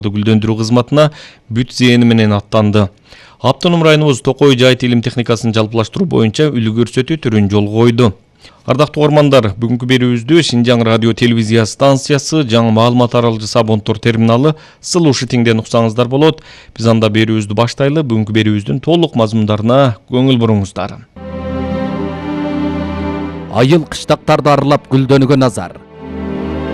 гүлдөндүрүү кызматына бүт зээни менен аттанды. Автоном районубуз Токой жайыт илим техникасын жалпылаштыруу боюнча үлгү көрсөтүү түрүн жолго койду. Ардактуу угармандар, бүгүнкү берүүбүздү Шинжаң радио телевизия станциясы жаңы маалымат аралыгы Сабонтор терминалы Сылушитиңден уксаңыздар болот. Биз анда берүүбүздү баштайлы. Бүгүнкү берүүбүздүн толук мазмундарына көңүл буруңуздар. Айыл кыштактарды аралап гүлдөнүүгө назар.